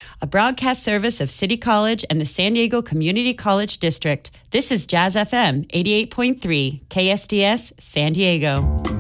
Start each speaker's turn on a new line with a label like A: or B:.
A: a broadcast service of City College and the San Diego Community College District. This is Jazz FM 88.3, KSDS, San Diego.